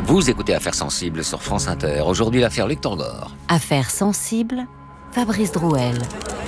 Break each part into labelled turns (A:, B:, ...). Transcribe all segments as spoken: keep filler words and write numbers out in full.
A: Vous écoutez Affaires sensibles sur France Inter. Aujourd'hui, l'affaire Luc Tangor.
B: Affaires sensibles, Fabrice Drouel.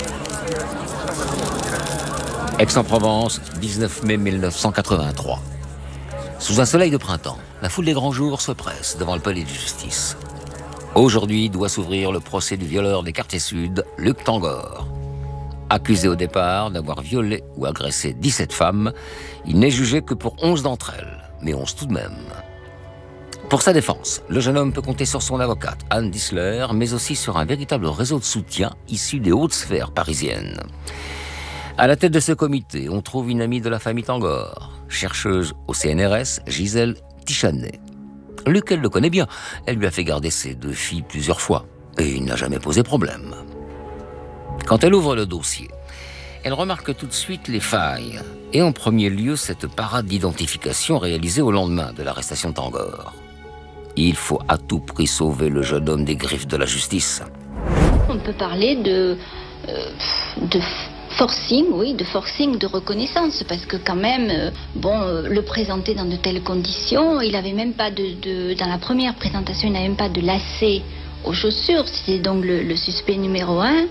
A: Aix-en-Provence, dix-neuf mai mille neuf cent quatre-vingt-trois. Sous un soleil de printemps, la foule des grands jours se presse devant le palais de justice. Aujourd'hui doit s'ouvrir le procès du violeur des quartiers sud, Luc Tangor. Accusé au départ d'avoir violé ou agressé dix-sept femmes, il n'est jugé que pour onze d'entre elles, mais onze tout de même. Pour sa défense, le jeune homme peut compter sur son avocate, Anne Disler, mais aussi sur un véritable réseau de soutien issu des hautes sphères parisiennes. À la tête de ce comité, on trouve une amie de la famille Tangor, chercheuse au C N R S, Gisèle Tichanet. Luc, elle le connaît bien. Elle lui a fait garder ses deux filles plusieurs fois, et il n'a jamais posé problème. Quand elle ouvre le dossier, elle remarque tout de suite les failles, et en premier lieu cette parade d'identification réalisée au lendemain de l'arrestation de Tangor. Il faut à tout prix sauver le jeune homme des griffes de la justice.
C: On peut parler de, euh, de forcing, oui, de forcing de reconnaissance, parce que quand même, euh, bon, euh, le présenter dans de telles conditions, il avait même pas de, de, dans la première présentation, il n'avait même pas de lacets aux chaussures, c'était donc le, le suspect numéro un.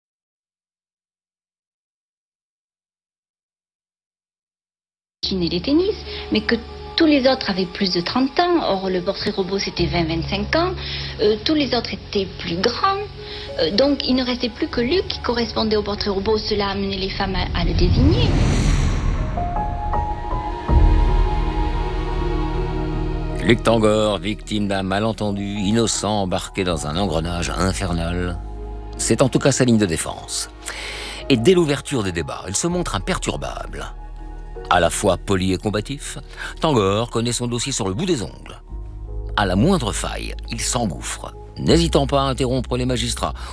C: Et les tennis, mais que tous les autres avaient plus de trente ans. Or, le portrait robot, c'était vingt à vingt-cinq ans. Euh, tous les autres étaient plus grands. Euh, donc, il ne restait plus que Luc qui correspondait au portrait robot. Cela a amené les femmes à, à le désigner.
A: Luc Tangor, victime d'un malentendu, innocent, embarqué dans un engrenage infernal. C'est en tout cas sa ligne de défense. Et dès l'ouverture des débats, il se montre imperturbable. À la fois poli et combatif, Tangor connaît son dossier sur le bout des ongles. À la moindre faille, il s'engouffre, n'hésitant pas à interrompre les magistrats